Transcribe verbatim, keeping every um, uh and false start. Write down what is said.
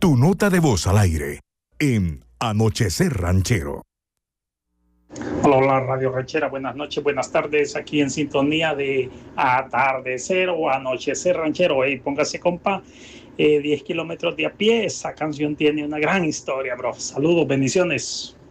Tu nota de voz al aire en Anochecer Ranchero. Hola, hola, Radio Ranchera, buenas noches, buenas tardes, aquí en sintonía de Atardecer o Anochecer Ranchero. Hey, póngase, compa, eh, diez kilómetros de a pie, esa canción tiene una gran historia, bro. Saludos, bendiciones.